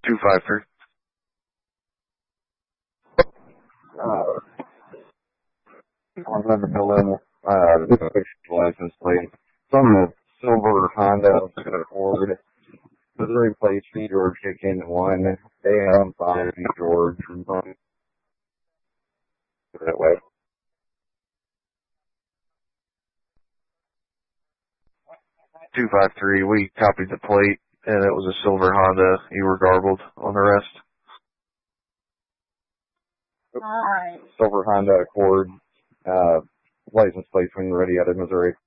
253. I'm going to fill in license plate. It's on the silver Honda Accord. Missouri plates, P. George Chicken 1, AM 5, P. George. That way. 253. We copied the plate, and it was a silver Honda. You were garbled on the rest. All right. Silver Honda Accord. License plates when you're ready out of Missouri.